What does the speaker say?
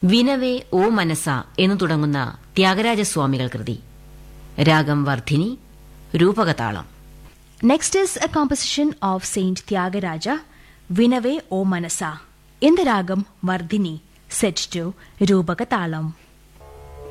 വിനവേ ഓ മനസ എന്നു തുടങ്ങുന്ന ത്യാഗരാജസ്വാമികൾ കൃതി. രാഗം വർദ്ധിനി, രൂപകതാളം. Next is a composition of Saint Tyagaraja, Vinave O Manasa, in the ragam Vardhini, set to Rupaka Talam.